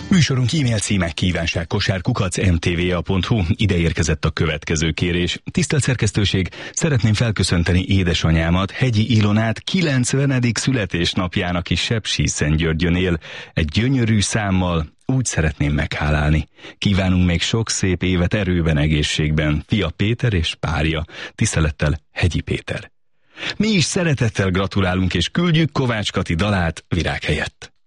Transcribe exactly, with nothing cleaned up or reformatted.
Műsorunk e-mail címe kívánság kosár kukac em té vé á pont hu. Ide érkezett a következő kérés. Tisztelt szerkesztőség, szeretném felköszönteni édesanyámat, Hegyi Ilonát, kilencvenedik születésnapjának is Sepsiszentgyörgyön él. Egy gyönyörű számmal úgy szeretném meghálálni. Kívánunk még sok szép évet erőben, egészségben. Fia Péter és párja. Tisztelettel, Hegyi Péter. Mi is szeretettel gratulálunk és küldjük Kovács Kati dalát virág helyett.